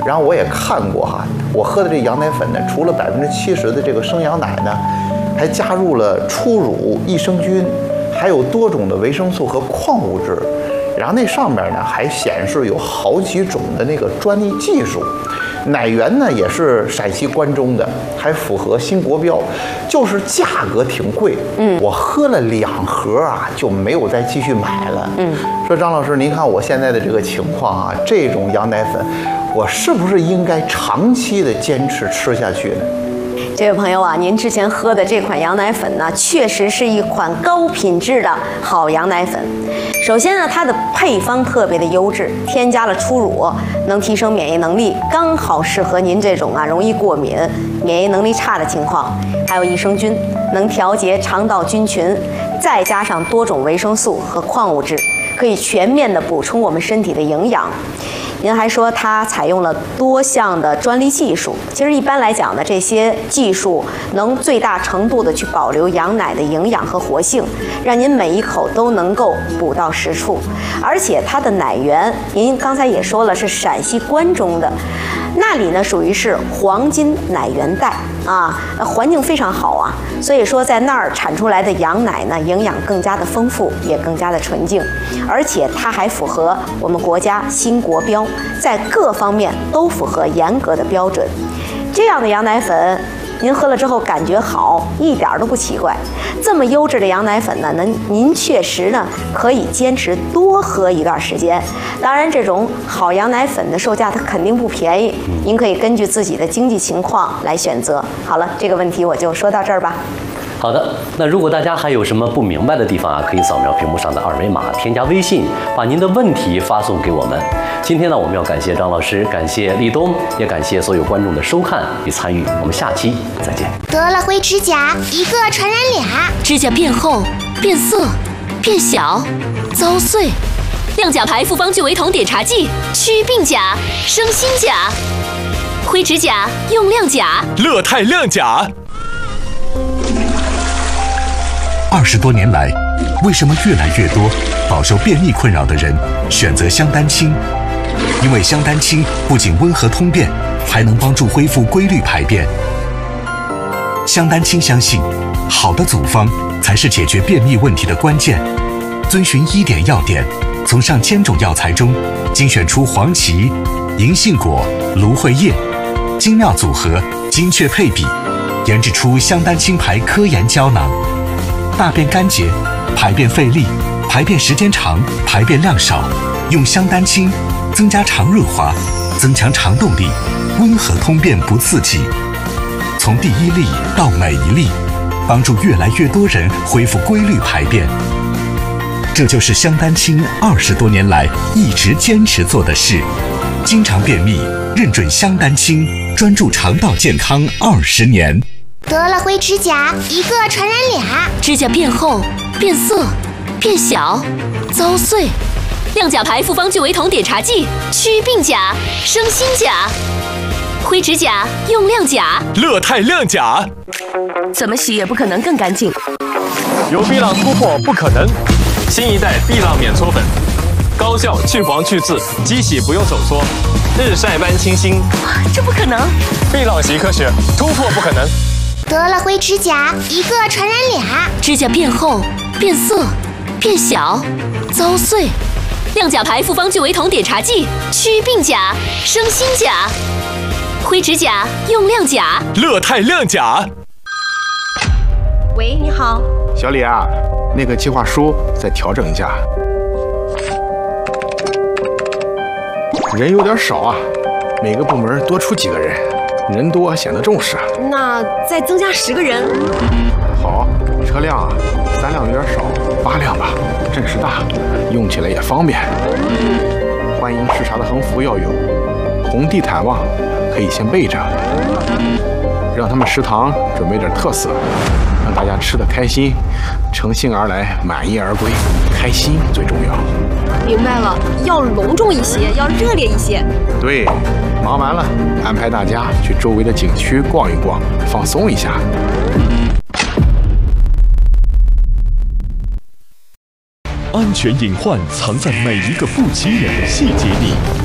然后我也看过哈，我喝的这羊奶粉呢，除了70%的这个生羊奶呢，还加入了初乳、益生菌，还有多种的维生素和矿物质。然后那上面呢还显示有好几种的那个专利技术。奶源呢也是陕西关中的，还符合新国标，就是价格挺贵。我喝了2盒啊，就没有再继续买了。说张老师，您看我现在的这个情况啊，这种羊奶粉，我是不是应该长期的坚持吃下去呢？ 这位朋友啊，您之前喝的这款羊奶粉呢，确实是一款高品质的好羊奶粉。首先呢，它的配方特别的优质，添加了初乳，能提升免疫能力，刚好适合您这种容易过敏、免疫能力差的情况。还有益生菌，能调节肠道菌群，再加上多种维生素和矿物质，可以全面的补充我们身体的营养。您还说它采用了多项的专利技术，其实一般来讲呢，这些技术能最大程度的去保留羊奶的营养和活性，让您每一口都能够补到实处。而且它的奶源，您刚才也说了是陕西关中的，那里呢属于是黄金奶源带啊，环境非常好啊，所以说在那儿产出来的羊奶呢，营养更加的丰富，也更加的纯净，而且它还符合我们国家新国标，在各方面都符合严格的标准。这样的羊奶粉，您喝了之后感觉好，一点都不奇怪。这么优质的羊奶粉呢，您确实呢可以坚持多喝一段时间。当然，这种好羊奶粉的售价它肯定不便宜，您可以根据自己的经济情况来选择。好了，这个问题我就说到这儿吧。 好的，那如果大家还有什么不明白的地方啊，可以扫描屏幕上的二维码，添加微信，把您的问题发送给我们。今天呢，我们要感谢张老师，感谢立冬，也感谢所有观众的收看与参与。我们下期再见。 得了灰指甲，一个传染俩， 指甲变厚、变色、变小、遭碎。亮甲牌复方聚维酮碘茶剂，祛病甲，生新甲。灰指甲用亮甲， 乐泰亮甲。 20多年来，为什么越来越多饱受便秘困扰的人选择香丹清？因为香丹清不仅温和通便，还能帮助恢复规律排便。香丹清相信，好的组方才是解决便秘问题的关键。遵循1点要点，从上千种药材中精选出黄芪、银杏果、芦荟叶，精妙组合，精确配比，研制出香丹清牌科研胶囊。大便干结、排便费力、排便时间长、排便量少，用香丹清增加肠润滑，增强肠动力，温和通便不刺激。从第1粒到每一粒，帮助越来越多人恢复规律排便。这就是香丹清20多年来一直坚持做的事。经常便秘，认准香丹清，专注肠道健康20年。 得了灰指甲，一个传染俩， 指甲变厚、变色、变小、遭碎。亮甲牌复方聚维酮碘茶剂，祛病甲，生新甲。灰指甲用亮甲， 乐泰亮甲。 怎么洗也不可能更干净。 由碧浪突破不可能，新一代碧浪免搓粉，高效去黄去渍，机洗不用手搓，日晒般清新。 这不可能！ 碧浪习科学，突破不可能。 得了灰指甲，一个传染俩， 指甲变厚、变色、变小、遭碎。亮甲牌复方聚维酮碘茶剂，祛病甲，生新甲。灰指甲用亮甲， 乐泰亮甲。 喂，你好， 小李啊，那个计划书再调整一下，人有点少啊，每个部门多出几个人，人多显得重视。 那再增加10个人。 好，车辆啊，3辆有点少，8辆吧，阵势大，用起来也方便。欢迎视察的横幅要有，红地毯望可以先备着，让他们食堂准备点特色，让大家吃得开心，乘兴而来，满意而归，开心最重要。 明白了，要隆重一些，要热烈一些。 对，忙完了，安排大家去周围的景区逛一逛，放松一下。 安全隐患藏在每一个不起眼的细节里。